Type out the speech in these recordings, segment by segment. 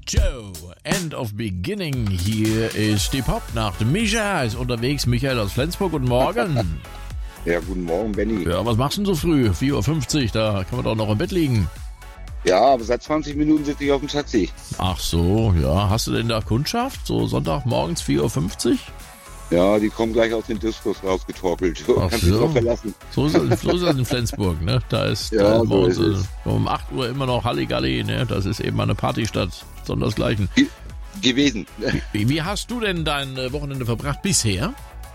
Joe, End of Beginning. Hier ist die Popnacht. Micha ist unterwegs. Michael aus Flensburg. Guten Morgen. Ja, guten Morgen, Benni. Ja, was machst du denn so früh? 4.50 Uhr, da kann man doch noch im Bett liegen. Ja, aber seit 20 Minuten sitze ich auf dem Taxi. Ach so, ja. Hast du denn da Kundschaft? So Sonntagmorgens 4.50 Uhr? Ja, die kommen gleich aus den Diskos rausgetorkelt. Ach Kannst dich so. drauf verlassen. So ist das in Flensburg, ne? Da ist, Ja, da so bei uns, ist es. um 8 Uhr immer noch Halligalli, ne? Das ist eben eine Partystadt, sondersgleichen. Gewesen. Wie hast du denn dein Wochenende verbracht bisher?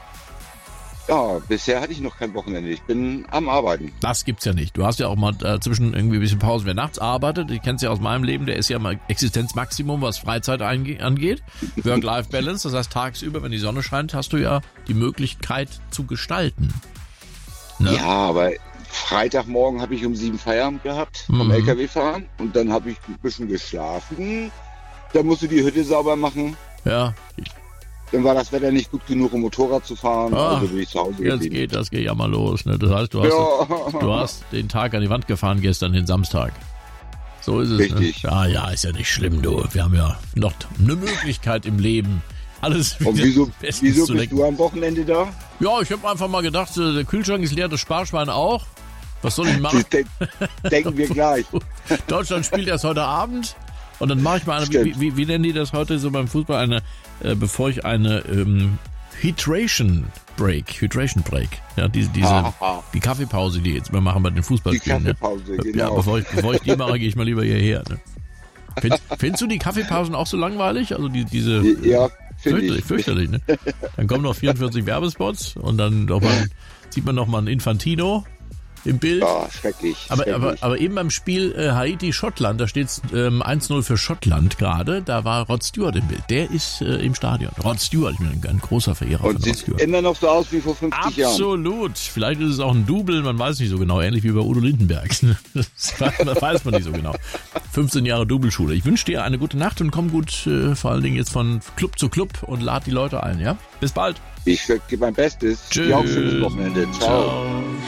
Ja, bisher hatte ich noch kein Wochenende. Ich bin am Arbeiten. Das gibt's ja nicht. Du hast ja auch mal zwischen irgendwie ein bisschen Pause. Wer nachts arbeitet, ich kenn's ja aus meinem Leben, der ist ja mal Existenzmaximum, was Freizeit angeht. Work-Life-Balance, das heißt tagsüber, wenn die Sonne scheint, hast du ja die Möglichkeit zu gestalten. Ne? Ja, aber Freitagmorgen habe ich um 7 Feierabend gehabt vom LKW fahren und dann habe ich ein bisschen geschlafen. Dann musst du die Hütte sauber machen. Ja. Dann war das Wetter nicht gut genug, um Motorrad zu fahren. Also bin ich zu Hause geblieben. Das geht ja mal los. Ne? Das heißt, du hast den Tag an die Wand gefahren gestern, den Samstag. So ist es. Richtig. Ne? Ja, ist ja nicht schlimm, du. Wir haben ja noch eine Möglichkeit im Leben, alles Und wieder wieso bestens bist zu lenken. du am Wochenende da? Ja, ich habe einfach mal gedacht, der Kühlschrank ist leer, das Sparschwein auch. Was soll ich machen? Denken wir gleich. Deutschland spielt erst heute Abend. Und dann mache ich mal eine, wie nennen die das heute so beim Fußball, bevor ich eine Hydration Break, ja, die Kaffeepause, die jetzt mal machen bei den Fußballspielen. Die Kaffeepause, ne? genau. Ja, bevor ich die mache, gehe ich mal lieber hierher. Ne? Findest du die Kaffeepausen auch so langweilig? Also diese Ja, finde ich. Fürchterlich, ne? Dann kommen noch 44 Werbespots und dann sieht man noch mal einen Infantino im Bild. Ja, schrecklich. Aber eben beim Spiel Haiti-Schottland, da steht 1-0 für Schottland gerade, da war Rod Stewart im Bild. Der ist im Stadion. Rod Stewart, ich bin ein großer Verehrer von Und Rod sieht Stewart. immer noch so aus wie vor 50 Jahren. Absolut. Vielleicht ist es auch ein Double, man weiß nicht so genau. Ähnlich wie bei Udo Lindenberg. Das weiß man nicht so genau. 15 Jahre Double-Schule. Ich wünsche dir eine gute Nacht und komm gut, vor allen Dingen jetzt von Club zu Club und lad die Leute ein, ja? Bis bald. Ich gebe mein Bestes. Tschüss. Dir auch schönes Wochenende. Ciao.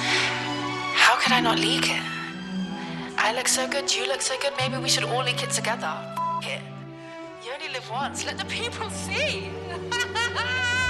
How could I not leak it? I look so good, you look so good, maybe we should all leak it together. It. You only live once, let the people see.